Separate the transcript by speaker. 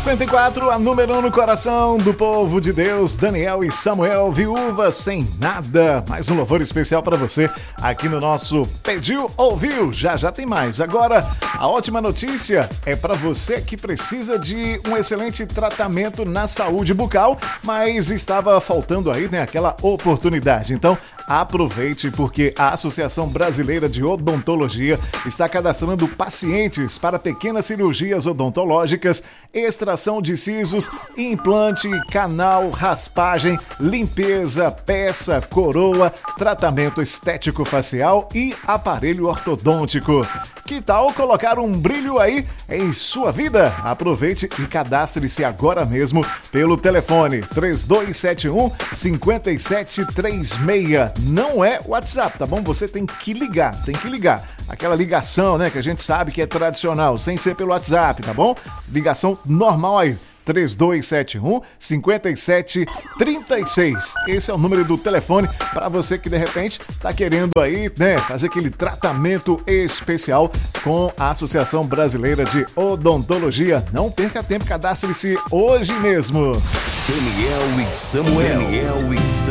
Speaker 1: 104, a número 1 no coração do povo de Deus, Daniel e Samuel, Viúva Sem Nada. Mais um louvor especial para você aqui no nosso Pediu, Ouviu. Já já tem mais. Agora, a ótima notícia é para você que precisa de um excelente tratamento na saúde bucal, mas estava faltando aí, né, aquela oportunidade. Então, aproveite, porque a Associação Brasileira de Odontologia está cadastrando pacientes para pequenas cirurgias odontológicas, extração de sisos, implante, canal, raspagem, limpeza, peça, coroa, tratamento estético facial e aparelho ortodôntico. Que tal colocar um brilho aí em sua vida? Aproveite e cadastre-se agora mesmo pelo telefone 3271-5736. Não é WhatsApp, tá bom? Você tem que ligar. Aquela ligação, né, que a gente sabe que é tradicional, sem ser pelo WhatsApp, tá bom? Ligação normal aí. 3271-5736. Esse é o número do telefone para você que de repente tá querendo aí, né, fazer aquele tratamento especial com a Associação Brasileira de Odontologia. Não perca tempo, cadastre-se hoje mesmo.
Speaker 2: Daniel e Samuel.